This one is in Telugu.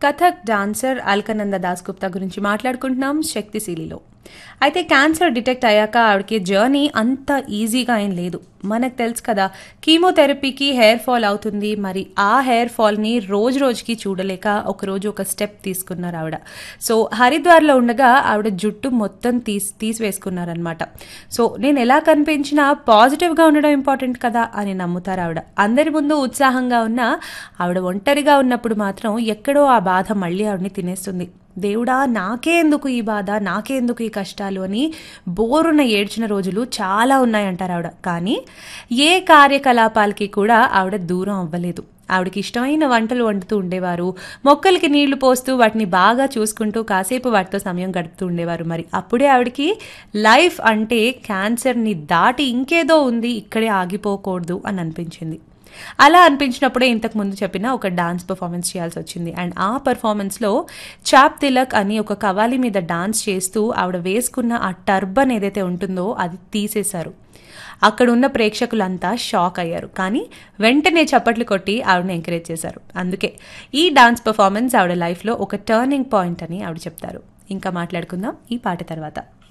కథక్ డాన్సర్ అల్కనంద దాస్‌గుప్తా గురించి మాట్లాడుకుంటున్నాం శక్తిశీలిలో. అయితే క్యాన్సర్ డిటెక్ట్ అయ్యాక ఆవిడకి జర్నీ అంత ఈజీగా ఏం లేదు. మనకు తెలుసు కదా, కీమోథెరపీకి హెయిర్ ఫాల్ అవుతుంది. మరి ఆ హెయిర్ ఫాల్ని రోజు రోజుకి చూడలేక ఒకరోజు ఒక స్టెప్ తీసుకున్నారు ఆవిడ. సో హరిద్వార్లో ఉండగా ఆవిడ జుట్టు మొత్తం తీసివేసుకున్నారనమాట. సో నేను ఎలా కనిపించినా పాజిటివ్గా ఉండడం ఇంపార్టెంట్ కదా అని నమ్ముతారు ఆవిడ. అందరి ముందు ఉత్సాహంగా ఉన్న ఆవిడ ఒంటరిగా ఉన్నప్పుడు మాత్రం ఎక్కడో ఆ బాధ మళ్ళీ ఆవిడని తినేస్తుంది. దేవుడా, నాకే ఎందుకు ఈ బాధ, నాకే ఎందుకు ఈ కష్టాలు అని బోరున ఏడ్చిన రోజులు చాలా ఉన్నాయంటారు ఆవిడ. కానీ ఏ కార్యకలాపాలకి కూడా ఆవిడ దూరం అవ్వలేదు. ఆవిడకి ఇష్టమైన వంటలు వండుతూ ఉండేవారు, మొక్కలకి నీళ్లు పోస్తూ వాటిని బాగా చూసుకుంటూ కాసేపు వాటితో సమయం గడుపుతూ ఉండేవారు. మరి అప్పుడే ఆవిడకి లైఫ్ అంటే క్యాన్సర్ని దాటి ఇంకేదో ఉంది, ఇక్కడే ఆగిపోకూడదు అని అనిపించింది. అలా అనిపించినప్పుడే ఇంతకు ముందు చెప్పిన ఒక డాన్స్ పర్ఫార్మెన్స్ చేయాల్సి వచ్చింది. అండ్ ఆ పర్ఫార్మెన్స్లో చాప్ తిలక్ అని ఒక కవాలి మీద డాన్స్ చేస్తూ ఆవిడ వేసుకున్న ఆ టర్బన్ ఏదైతే ఉంటుందో అది తీసేశారు. అక్కడ ఉన్న ప్రేక్షకులంతా షాక్ అయ్యారు. కానీ వెంటనే చప్పట్లు కొట్టి ఆవిడని ఎంకరేజ్ చేశారు. అందుకే ఈ డాన్స్ పర్ఫార్మెన్స్ ఆవిడ లైఫ్లో ఒక టర్నింగ్ పాయింట్ అని ఆవిడ చెప్తారు. ఇంకా మాట్లాడుకుందాం ఈ పాట తర్వాత.